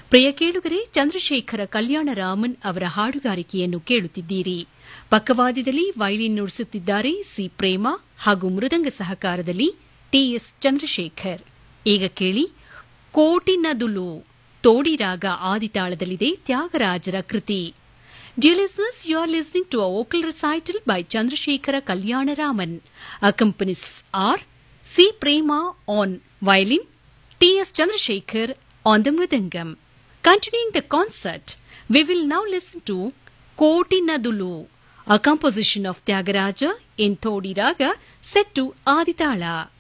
ಪ್ರಿಯ ಕೇಳುಗರೆ, ಚಂದ್ರಶೇಖರ ಕಲ್ಯಾಣರಾಮನ್ ಅವರ ಹಾಡುಗಾರಿಕೆಯನ್ನು ಕೇಳುತ್ತಿದ್ದೀರಿ. ಪಕ್ಕವಾದ್ಯದಲ್ಲಿ ವೈಲಿನ್ ನುಡಿಸುತ್ತಿದ್ದಾರೆ ಸಿ ಪ್ರೇಮ ಹಾಗೂ ಮೃದಂಗ ಸಹಕಾರದಲ್ಲಿ ಟಿಎಸ್ ಚಂದ್ರಶೇಖರ್. ಈಗ ಕೇಳಿ ಕೋಟಿನದುಲು, ತೋಡಿ ರಾಗ ಆದಿತಾಳದಲ್ಲಿದೆ, ತ್ಯಾಗರಾಜರ ಕೃತಿ. Dear listeners, you are listening to a vocal recital by Chandrasekhara Kalyanaraman. Accompanists are C. Prema on violin, T.S. Chandrasekhar on the mridangam. Continuing the concert, we will now listen to Kotinadulu, a composition of Tyagaraja in Todi Raga set to Aditala.